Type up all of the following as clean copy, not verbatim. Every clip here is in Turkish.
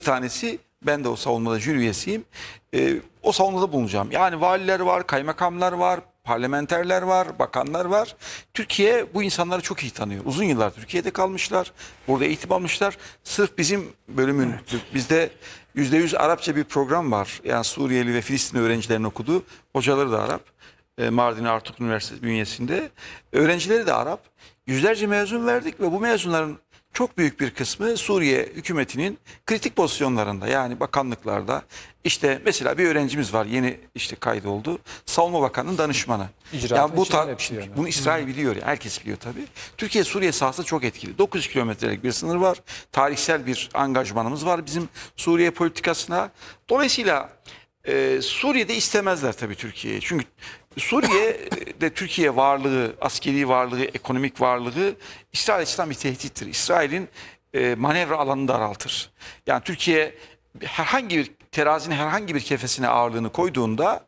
tanesi, ben de o savunmada jüri üyesiyim. O savunmada bulunacağım. Yani valiler var, kaymakamlar var, parlamenterler var, bakanlar var. Türkiye bu insanları çok iyi tanıyor. Uzun yıllar Türkiye'de kalmışlar, burada eğitim almışlar. Sırf bizim bölümün, bizde %100 Arapça bir program var. Yani Suriyeli ve Filistin öğrencilerin okuduğu, hocaları da Arap. Mardin Artuk Üniversitesi bünyesinde. Öğrencileri de Arap. Yüzlerce mezun verdik ve bu mezunların çok büyük bir kısmı Suriye hükümetinin kritik pozisyonlarında, yani bakanlıklarda. İşte mesela bir öğrencimiz var, yeni işte kaydoldu. Savunma Bakanı'nın danışmanı. Yani bunu İsrail biliyor, yani herkes biliyor tabii. Türkiye Suriye sahası çok etkili. 9 kilometrelik bir sınır var. Tarihsel bir angajmanımız var bizim Suriye politikasına. Dolayısıyla Suriye'de istemezler tabii Türkiye'yi. Çünkü Suriye'de Türkiye varlığı, askeri varlığı, ekonomik varlığı İsrail açısından bir tehdittir. İsrail'in manevra alanını daraltır. Yani Türkiye herhangi bir terazinin herhangi bir kefesine ağırlığını koyduğunda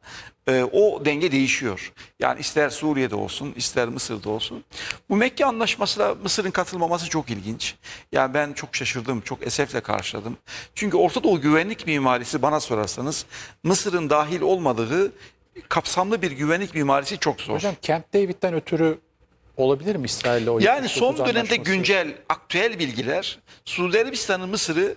o denge değişiyor. Yani ister Suriye'de olsun, ister Mısır'da olsun. Bu Mekke Anlaşması'na Mısır'ın katılmaması çok ilginç. Yani ben çok şaşırdım, çok esefle karşıladım. Çünkü Orta Doğu güvenlik mimarisi, bana sorarsanız, Mısır'ın dahil olmadığı kapsamlı bir güvenlik mimarisi çok zor. Hocam Camp David'den ötürü olabilir mi İsrail'le o? Yani son dönemde güncel, aktüel bilgiler, Suudi Arabistan'ın Mısır'ı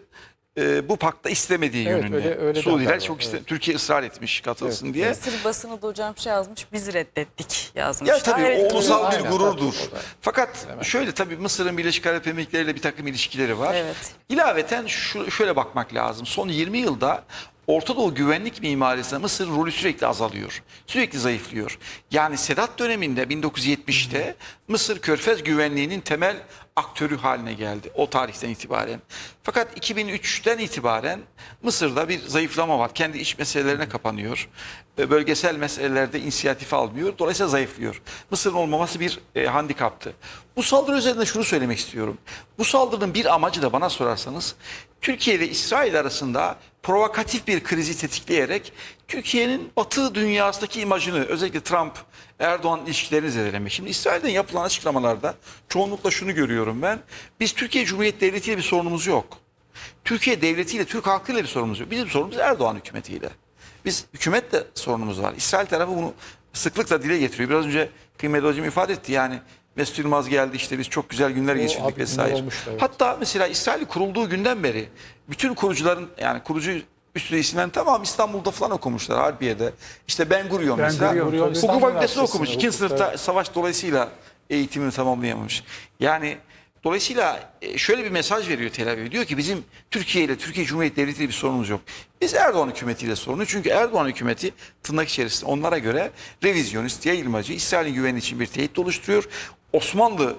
bu pakta istemediği yönünde. Öyle Suudiler çok Türkiye ısrar etmiş katılsın diye. Mısır basını da hocam şey yazmış, biz reddettik yazmış. Ya tabii o ulusal bir Aynen, gururdur. tabii. Fakat şöyle, tabii Mısır'ın Birleşik Arap Emirlikleri'yle bir takım ilişkileri var. Evet. İlaveten şöyle bakmak lazım. Son 20 yılda Orta Doğu güvenlik mimarisinde Mısır'ın rolü sürekli azalıyor. Sürekli zayıflıyor. Yani Sedat döneminde 1970'te Mısır Körfez güvenliğinin temel aktörü haline geldi o tarihten itibaren. Fakat 2003'ten itibaren Mısır'da bir zayıflama var. Kendi iç meselelerine kapanıyor. Bölgesel meselelerde inisiyatif almıyor. Dolayısıyla zayıflıyor. Mısır'ın olmaması bir handikaptı. Bu saldırı üzerinde şunu söylemek istiyorum. Bu saldırının bir amacı da, bana sorarsanız, Türkiye ve İsrail arasında provokatif bir krizi tetikleyerek Türkiye'nin Batı dünyasındaki imajını, özellikle Trump-Erdoğan ilişkilerini zedelemek. Şimdi İsrail'den yapılan açıklamalarda çoğunlukla şunu görüyorum ben. Biz Türkiye Cumhuriyeti Devleti ile bir sorunumuz yok. Türkiye Devleti ile, Türk halkıyla bir sorunumuz yok. Bizim sorunumuz Erdoğan hükümetiyle. Biz hükümetle sorunumuz var. İsrail tarafı bunu sıklıkla dile getiriyor. Biraz önce kıymetli hocam ifade etti, yani Mesut Yılmaz geldi, işte biz çok güzel günler geçirdik vesaire. Evet. Hatta mesela İsrail kurulduğu günden beri bütün kurucuların, yani kurucu üst isimlerin tamam İstanbul'da falan okumuşlar, Harbiye'de. İşte Ben Gurion mesela hukuk fakültesini okumuş. İkinci sınıfta savaş dolayısıyla eğitimini tamamlayamamış. Yani dolayısıyla şöyle bir mesaj veriyor Tel Aviv. Diyor ki bizim Türkiye ile, Türkiye Cumhuriyeti Devleti ile bir sorunumuz yok. Biz Erdoğan hükümetiyle sorunu. Çünkü Erdoğan hükümeti tırnak içerisinde onlara göre revizyonist, yayılmacı, İsrail'in güveni için bir tehdit oluşturuyor. Osmanlı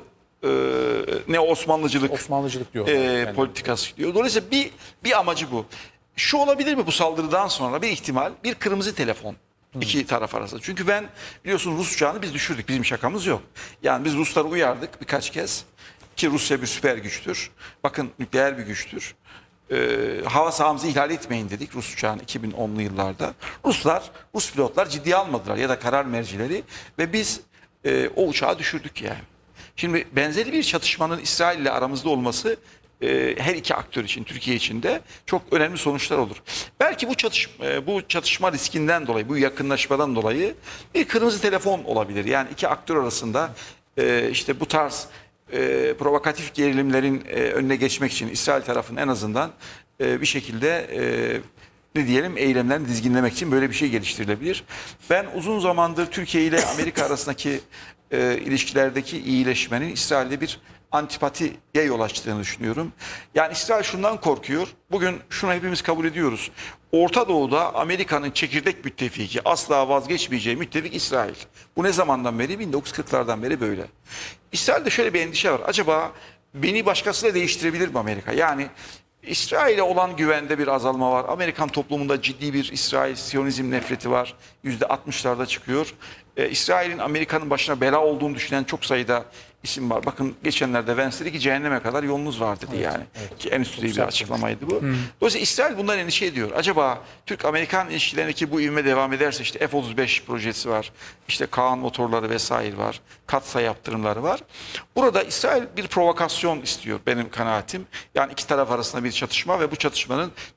Osmanlıcılık diyor. politikası diyor. Dolayısıyla bir amacı bu. Şu olabilir mi bu saldırıdan sonra bir ihtimal? Bir kırmızı telefon iki taraf arasında. Çünkü ben, biliyorsun, Rus uçağını biz düşürdük. Bizim şakamız yok. Yani biz Rusları uyardık birkaç kez. Ki Rusya bir süper güçtür. Bakın, nükleer bir güçtür. Hava sahamızı ihlal etmeyin dedik Rus uçağını 2010'lu yıllarda. Rus pilotlar ciddiye almadılar, ya da karar mercileri, ve biz o uçağı düşürdük yani. Şimdi benzeri bir çatışmanın İsrail ile aramızda olması her iki aktör için, Türkiye için de çok önemli sonuçlar olur. Belki bu çatışma riskinden dolayı, bu yakınlaşmadan dolayı bir kırmızı telefon olabilir. Yani iki aktör arasında işte bu tarz provokatif gerilimlerin önüne geçmek için İsrail tarafının en azından bir şekilde ne diyelim, eylemlerini dizginlemek için böyle bir şey geliştirilebilir. Ben uzun zamandır Türkiye ile Amerika arasındaki ilişkilerdeki iyileşmenin İsrail'de bir antipatiye yol açtığını düşünüyorum. Yani İsrail şundan korkuyor. Bugün şunu hepimiz kabul ediyoruz. Orta Doğu'da Amerika'nın çekirdek müttefiki, asla vazgeçmeyeceği müttefik İsrail. Bu ne zamandan beri? 1940'lardan beri böyle. İsrail'de şöyle bir endişe var. Acaba beni başkasıyla değiştirebilir mi Amerika? Yani İsrail'e olan güvende bir azalma var. Amerikan toplumunda ciddi bir İsrail Siyonizm nefreti var. %60'larda çıkıyor. İsrail'in Amerika'nın başına bela olduğunu düşünen çok sayıda isim var. Bakın geçenlerde Vance dedi ki cehenneme kadar yolunuz var dedi yani. Ki en üst düzey bir açıklamaydı bu. Dolayısıyla İsrail bundan endişe ediyor. Acaba Türk-Amerikan ilişkilerindeki bu ivme devam ederse işte F-35 projesi var. İşte Kaan motorları vesaire var. Katsayı yaptırımları var. Burada İsrail bir provokasyon istiyor benim kanaatim. Yani iki taraf arasında bir çatışma ve bu çatışmanın